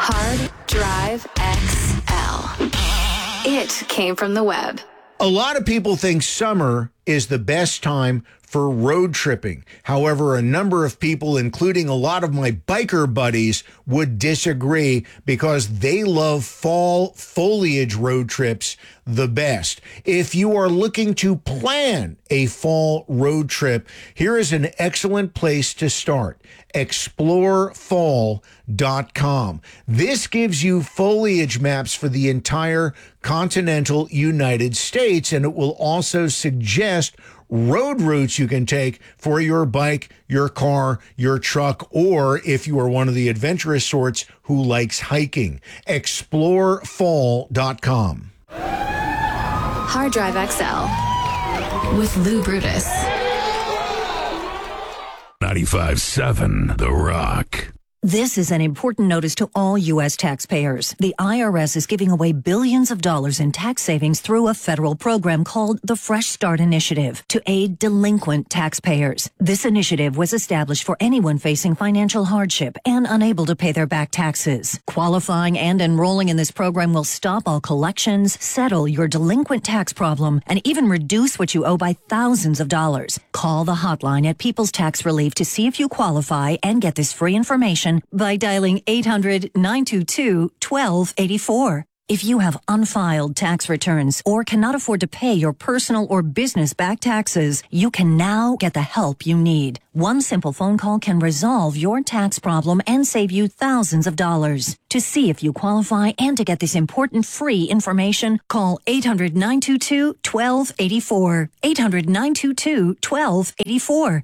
Hard Drive XL. It came from the web. A lot of people think summer is the best time for road tripping. However, a number of people, including a lot of my biker buddies, would disagree because they love fall foliage road trips the best. If you are looking to plan a fall road trip, here is an excellent place to start. ExploreFall.com. This gives you foliage maps for the entire continental United States, and it will also suggest road routes you can take for your bike, your car, your truck, or if you are one of the adventurous sorts who likes hiking. ExploreFall.com. Hard Drive XL with Lou Brutus. 95.7 The Rock. This is an important notice to all U.S. taxpayers. The IRS is giving away billions of dollars in tax savings through a federal program called the Fresh Start Initiative to aid delinquent taxpayers. This initiative was established for anyone facing financial hardship and unable to pay their back taxes. Qualifying and enrolling in this program will stop all collections, settle your delinquent tax problem, and even reduce what you owe by thousands of dollars. Call the hotline at People's Tax Relief to see if you qualify and get this free information by dialing 800-922-1284. If you have unfiled tax returns or cannot afford to pay your personal or business back taxes, you can now get the help you need. One simple phone call can resolve your tax problem and save you thousands of dollars. To see if you qualify and to get this important free information, call 800-922-1284. 800-922-1284.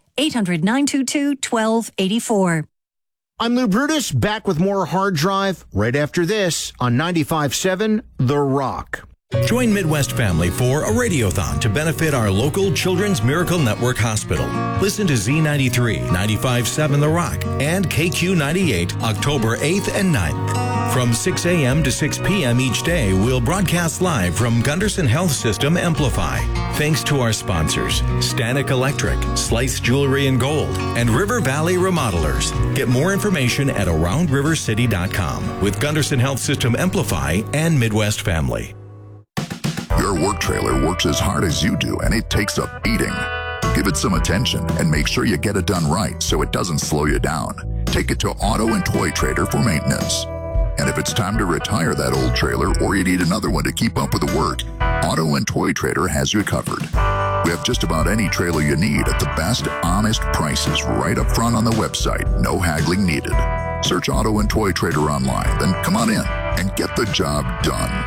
800-922-1284. I'm Lou Brutus, back with more Hard Drive right after this on 95.7 The Rock. Join Midwest Family for a radiothon to benefit our local Children's Miracle Network Hospital. Listen to Z93, 95.7 The Rock, and KQ98 October 8th and 9th. From 6 a.m. to 6 p.m. each day, we'll broadcast live from Gunderson Health System Amplify. Thanks to our sponsors, Stanek Electric, Slice Jewelry and Gold, and River Valley Remodelers. Get more information at AroundRiverCity.com with Gunderson Health System Amplify and Midwest Family. Your work trailer works as hard as you do, and it takes a beating. Give it some attention and make sure you get it done right so it doesn't slow you down. Take it to Auto and Toy Trader for maintenance. And if it's time to retire that old trailer or you need another one to keep up with the work, Auto and Toy Trader has you covered. We have just about any trailer you need at the best, honest prices right up front on the website. No haggling needed. Search Auto and Toy Trader online, then come on in and get the job done.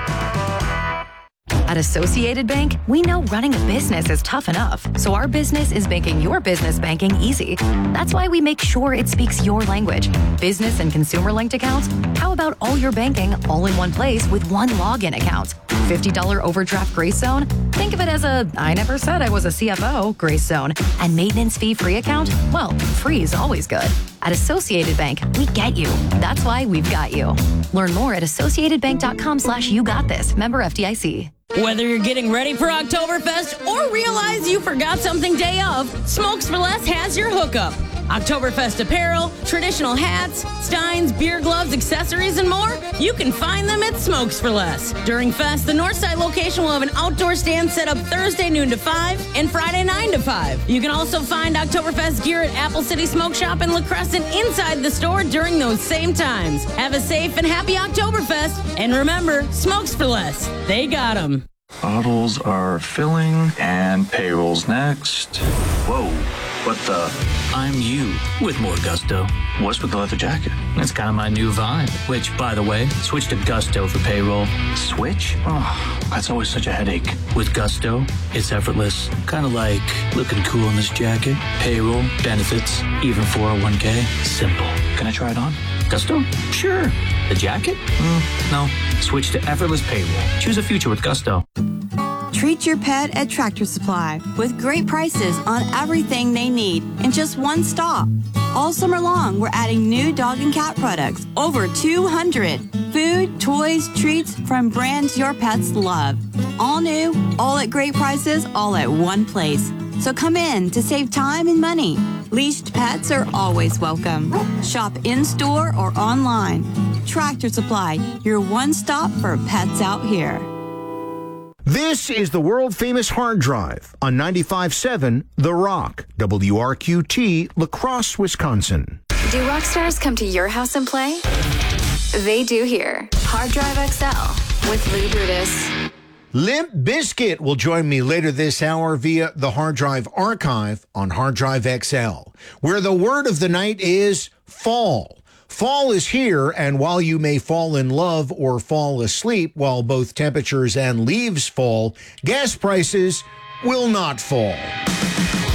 At Associated Bank, we know running a business is tough enough, so our business is making your business banking easy. That's why we make sure it speaks your language. Business and consumer-linked accounts? How about all your banking all in one place with one login account? $50 overdraft grace zone? Think of it as a I never said I was a CFO grace zone. And maintenance fee-free account? Well, free is always good. At Associated Bank, we get you. That's why we've got you. Learn more at associatedbank.com/YouGotThis. Member FDIC. Whether you're getting ready for Oktoberfest or realize you forgot something day of, Smokes for Less has your hookup. Oktoberfest apparel, traditional hats, steins, beer gloves, accessories, and more, you can find them at Smokes for Less. During Fest, the Northside location will have an outdoor stand set up Thursday noon to 5 and Friday 9 to 5. You can also find Oktoberfest gear at Apple City Smoke Shop in La Crescent inside the store during those same times. Have a safe and happy Oktoberfest, and remember, Smokes for Less. They got them. Bottles are filling and payroll's next. Whoa, what the? I'm you with more gusto. What's with the leather jacket? It's kind of my new vibe, which, by the way, switch to Gusto for payroll. Switch? Oh, that's always such a headache. With Gusto, it's effortless. Kind of like looking cool in this jacket, payroll, benefits, even 401k. Simple. Can I try it on? Gusto? Sure. The jacket? No. Switch to effortless payroll. Choose a future with Gusto. Treat your pet at Tractor Supply with great prices on everything they need in just one stop. All summer long, we're adding new dog and cat products, over 200. Food, toys, treats from brands your pets love. All new, all at great prices, all at one place. So come in to save time and money. Leashed pets are always welcome. Shop in-store or online. Tractor Supply, your one stop for pets out here. This is the world-famous hard drive on 95.7 The Rock, WRQT, La Crosse, Wisconsin. Do rock stars come to your house and play? They do here. Hard Drive XL with Lee Brutus. Limp Bizkit will join me later this hour via the Hard Drive Archive on Hard Drive XL, where the word of the night is fall. Fall is here, and while you may fall in love or fall asleep while both temperatures and leaves fall, gas prices will not fall.